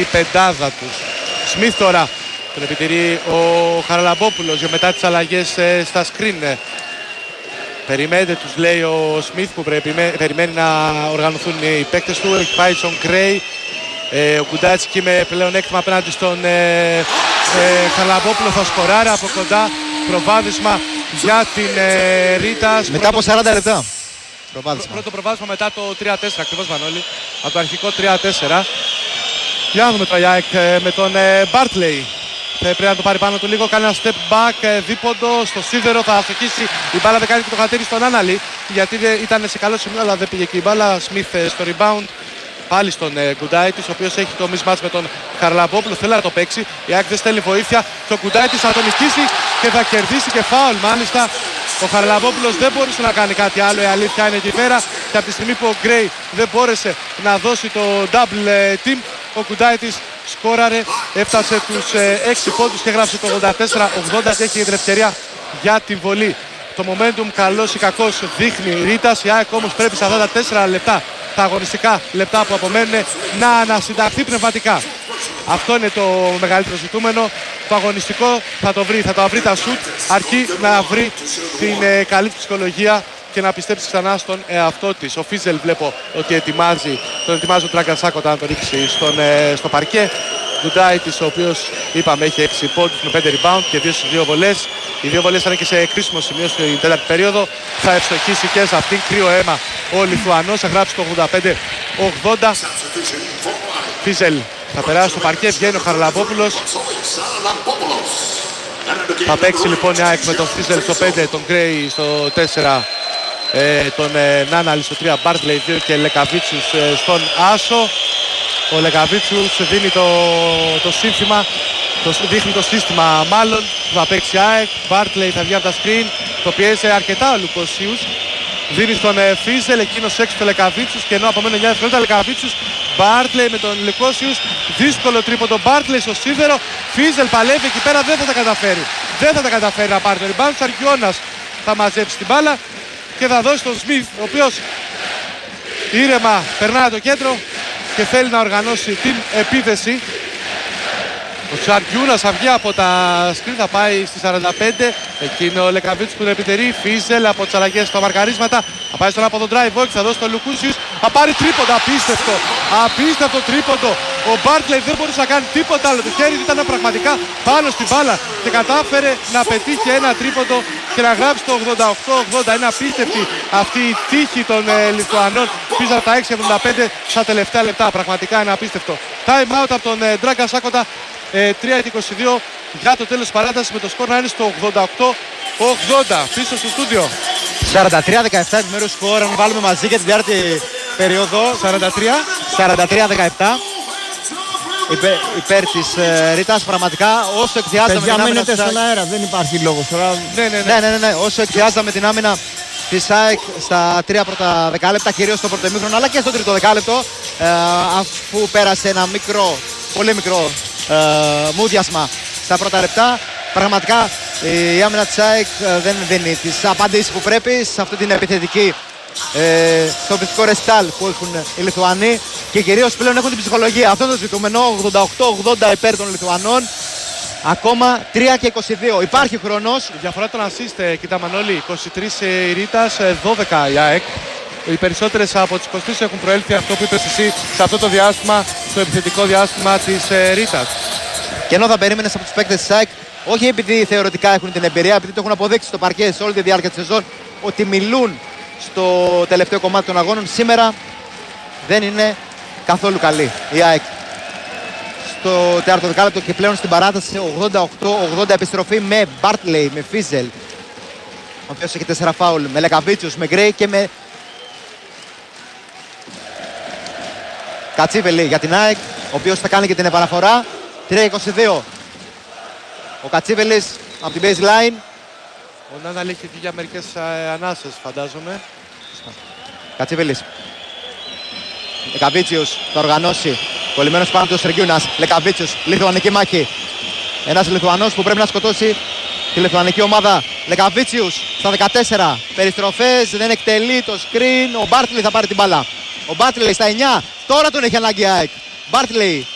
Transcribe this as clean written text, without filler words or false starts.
η πεντάδα τους. Σμιθ τώρα τον επιτηρεί ο Χαραλαμπόπουλος για μετά τις αλλαγές στα screen. Περιμένετε, τους λέει ο Σμιθ που περιμένει να οργανωθούν οι παίκτες του. Έχει πάει στον Γκρέι. Ο Γκουντάιτς εκεί με πλεονέκτημα απέναντι στον Χαραλαμπόπουλο, θα σκοράρει από κοντά. Προβάδισμα για την Ρίτας. Μετά από 40 λεπτά. Πρώτο προβάδισμα μετά το 3-4, ακριβώς Μανώλη. Από το αρχικό 3-4. Για να δούμε το Ιάεκ με τον Μπάρτλεϊ. Πρέπει να το πάρει πάνω του λίγο, κάνει ένα step back, δίποντο στο σίδερο, θα αστοχίσει. Η μπάλα δεν κάνει και το χατήρι στον Άναλη, γιατί ήταν σε καλό σημείο, αλλά δεν πήγε και η μπάλα. Σμιθ στο rebound, πάλι στον Γκουντάιτης, ο οποίος έχει το mismatch με τον Χαραλαμπόπουλο, θέλει να το παίξει. Η Ιάεκ δεν στέλνει βοήθεια, και ο Γκουντάιτης θα τον νικήσει και θα κερδίσει και φάουλ μάλιστα. Ο Χαραλαμπόπουλος δεν μπόρεσε να κάνει κάτι άλλο, η αλήθεια είναι εκεί πέρα. Και από τη στιγμή που ο Γκρέι δεν μπόρεσε να δώσει το double team, ο Γκουντάιτης σκόραρε, έφτασε τους 6 πόντους και έγραψε το 84-80 και έχει την ευκαιρία για την βολή. Το momentum καλός ή κακός δείχνει Ρίτας, η ΑΕΚ όμως πρέπει σε αυτά τα 4 λεπτά, τα αγωνιστικά λεπτά που απομένουν, να ανασυνταχθεί πνευματικά. Αυτό είναι το μεγαλύτερο ζητούμενο. Το αγωνιστικό θα το βρει, θα βρει τα σουτ, αρκεί να βρει την καλή ψυχολογία και να πιστέψει ξανά στον εαυτό της. Ο Φίζελ βλέπω ότι τον ετοιμάζει ο Τραγκασάκοτα να τον ρίξει στο παρκέ. Γκουντάιτης, ο οποίος είπαμε έχει 6 πόντους με 5 rebound και 2 στις 2 βολές. Οι 2 βολές ήταν και σε κρίσιμο σημείο στην τέταρτη περίοδο. Θα ευστοχίσει και σε αυτήν, κρύο αίμα ο Λιθουανός, θα γράψει το 85-80. Φίζελ θα περάσει στο παρκέ, βγαίνει ο Χαραλαμπόπουλος. Θα παίξει λοιπόν η ΑΕΚ με τον Φίζελ στο 5, τον Γκρέι στο 4, τον Νάναλη στο 3, Μπάρτλεϊ 2 και Λεκαβίτσιους στον άσο. Ο Λεκαβίτσιους δίνει το σύνθημα, δείχνει το σύστημα μάλλον που θα παίξει η ΑΕΚ. Μπάρτλεϊ θα βγει από τα screen, το πιέζει αρκετά ο Λουκοσίους. Δίνει στον Φίζελ, εκείνος έξω το Λεκαβίτσιους και ενώ απομένουν 9 δευτερόλεπτα Λεκαβίτσιους. Μπάρτλεϊ με τον Λουκόσιους, δύσκολο τρίποντο, Μπάρτλεϊ στο σίδερο. Φίζελ παλεύει εκεί πέρα, δεν θα τα καταφέρει. Δεν θα τα καταφέρει να πάρει το rebound. Ο Αρκιώνας θα μαζέψει την μπάλα και θα δώσει τον Σμιθ, ο οποίος ήρεμα περνάει το κέντρο και θέλει να οργανώσει την επίθεση. Ο Τσαρκιούνας θα βγει από τα screen, θα πάει στη 45. Εκείνο ο Λεκαβίτσιος που τον επιτερεί. Φίζελ από τις αλλαγές στα μαρκαρίσματα. Θα πάει στον άποδο drive, όχι, θα δώσει τον Λουκούσιους. Θα πάρει τρίποντο, απίστευτο. Απίστευτο τρίποντο. Ο Μπάρτλεϊ δεν μπορούσε να κάνει τίποτα άλλο. Το χέρι ήταν πραγματικά πάνω στην μπάλα και κατάφερε να πετύχει ένα τρίποντο και να γράψει το 88-80. Είναι απίστευτη αυτή η τύχη των Λιθουανών πίσω από τα 6-75 στα τελευταία λεπτά. Πραγματικά είναι απίστευτο. Time out από τον Ντράγκα Σάκοτα. 3-22 για το τέλος της παράτασης, με το σκορ να είναι στο 88-80. Πίσω στο στούντιο 43-17 επιμέρους σκορ, αν βάλουμε μαζί για την τέταρτη περίοδο. 43-17 υπέρ της Ρίτας. Πραγματικά όσο εκδιάζαμε την άμυνα μένετε στον αέρα, δεν υπάρχει λόγος τώρα. Ναι. Όσο εκδιάζαμε την άμυνα της ΑΕΚ στα 3 πρώτα δεκάλεπτα, κυρίως στο πρώτο ημίχρονο αλλά και στο τρίτο δεκάλεπτο, αφού πέρασε ένα πολύ μικρό μούδιασμα στα πρώτα λεπτά, πραγματικά η άμυνα της ΑΕΚ δεν δίνει τις απαντήσεις που πρέπει σε αυτή την επιθετική, στο επιθετικό ρεστάλ που έχουν οι Λιθουανοί και κυρίως πλέον έχουν την ψυχολογία. Αυτό είναι το ζητούμενο. 88-80 υπέρ των Λιθουανών. Ακόμα 3-22. Υπάρχει χρόνος. Η διαφορά των assist, κοίτα Μανώλη, 23 η Ρίτας, 12 η ΑΕΚ. Οι περισσότερες από τις 23 έχουν προέλθει, αυτό που είπες εσύ, σε αυτό το διάστημα, στο επιθετικό διάστημα της Ρίτας. Και ενώ θα περίμενες από τους παίκτες της ΑΕΚ, όχι επειδή θεωρητικά έχουν την εμπειρία, επειδή το έχουν αποδείξει στο παρκέ σε όλη τη διάρκεια της σεζόν, ότι μιλούν στο τελευταίο κομμάτι των αγώνων, σήμερα δεν είναι καθόλου καλή η ΑΕΚ. Στο τέταρτο δεκάλεπτο και πλέον στην παράταση 88-80 επιστροφή με Μπάρτλεϊ, με Φίζελ, ο οποίος έχει 4 φάουλ, με Λεκαβίτσιους, με Γκρέι και με Κατσίβελη για την ΑΕΚ, ο οποίος θα κάνει και την επαναφορά. 3-22. Ο Κατσίβελης από την baseline. Ο Νάναλη έχει βγει για μερικές ανάσες, φαντάζομαι. Κατσίβελης. Λεκαβίτσιους θα οργανώσει. Κολλημένος πάνω του Σεργιούνας. Λεκαβίτσιους, λιθουανική μάχη. Ένας Λιθουανός που πρέπει να σκοτώσει τη λιθουανική ομάδα. Λεκαβίτσιους στα 14. Περιστροφές, δεν εκτελεί το screen. Ο Μπάρτλεϊ θα πάρει την μπάλα. Ο Μπάρτλεϊ στα 9. Τώρα τον έχει ανάγκη η ΑΕΚ. Μπάρτλεϊ